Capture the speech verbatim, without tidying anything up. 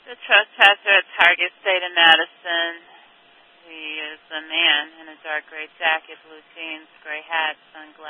The trespasser at Target, State of Madison. He is a man in a dark gray jacket, blue jeans, gray hat, sunglasses.